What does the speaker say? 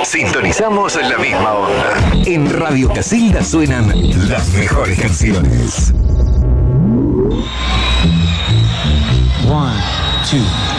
Sintonizamos la misma onda. En Radio Casilda suenan las mejores canciones. 1, 2